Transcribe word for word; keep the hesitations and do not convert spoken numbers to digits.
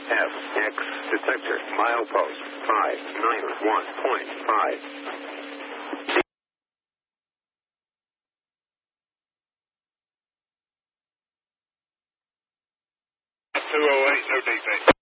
F X detector, milepost five nine one point five. two oh eight, no defect.